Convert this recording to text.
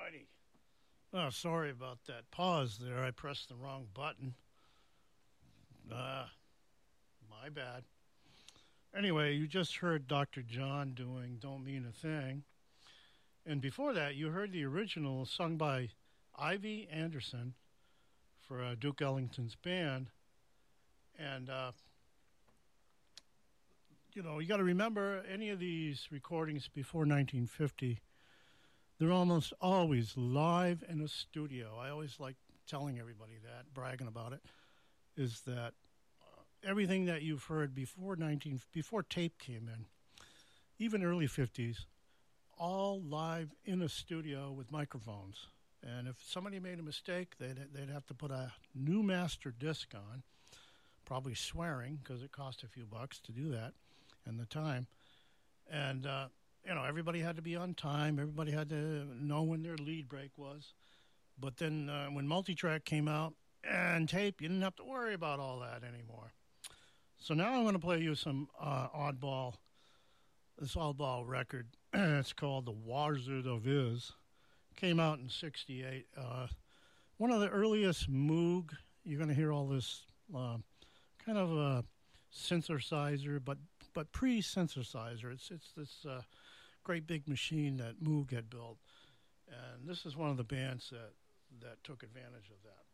Alrighty. Oh, sorry about that pause there. I pressed the wrong button. My bad. Anyway, you just heard Dr. John doing Don't Mean a Thing. And before that, you heard the original sung by Ivy Anderson for Duke Ellington's band. And, you got to remember any of these recordings before 1950, they're almost always live in a studio. I always like telling everybody that, bragging about it, is that everything that you've heard before tape came in, even early 50s, all live in a studio with microphones. And if somebody made a mistake, they'd have to put a new master disc on, probably swearing because it cost a few bucks to do that and the time. And, everybody had to be on time. Everybody had to know when their lead break was. But then when multitrack came out and tape, you didn't have to worry about all that anymore. So now I'm going to play you some oddball record. It's called The Wazard of Iz. Came out in 68. One of the earliest Moog. You're going to hear all this kind of a synthesizer, but pre-synthesizer. It's this great big machine that Moog had built. And this is one of the bands that took advantage of that.